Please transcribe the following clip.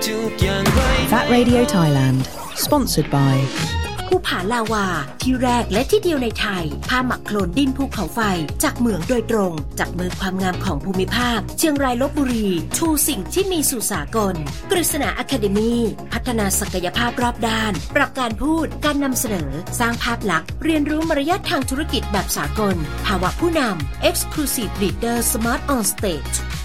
Fat Radio Thailand Sponsored by ภูผาลาวาที่แรกและที่เดียวในไทยผ้าหมักโคลนดินภูเขาไฟจากเหมืองโดยตรงจากมือความงามของภูมิภาคเชียงรายลพบุรีชูสิ่งที่มีสู่สากลกฤษณาอะคาเดมีพัฒนาศักยภาพรอบด้านปรับการพูดการนำเสนอสร้างภาพลักษณ์เรียนรู้มารยาททางธุรกิจแบบสากลภาวะผู้นำ Exclusive Leader Smart on Stage